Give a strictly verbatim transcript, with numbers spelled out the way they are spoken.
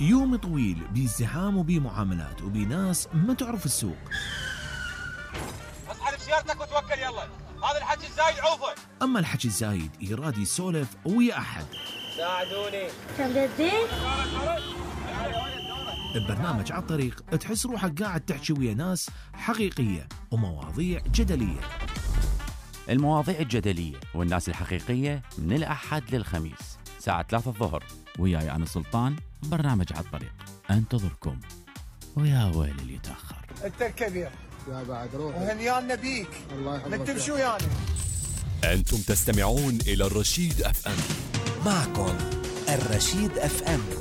يوم طويل بازدحام وبمعاملات وبناس ما تعرف السوق. اسحب سيارتك وتوكل يلا، هذا الحكي الزايد عوفه. اما الحكي الزايد يراد يسولف ويا احد. ساعدوني. تمدين؟ ببرنامج على الطريق تحس روحك قاعد تحكي ويا ناس حقيقية ومواضيع جدلية. المواضيع الجدلية والناس الحقيقية من الأحد للخميس ساعة ثلاثة الظهر، وياي أنا سلطان. برنامج على الطريق انتظركم، ويا ويل اللي يتأخر. انت الكبير يا بعد روح وهنيانا بيك. الله يحفظك. من تمشوا يعني. أنتم تستمعون إلى الرشيد أف أم. معكم الرشيد أف أم.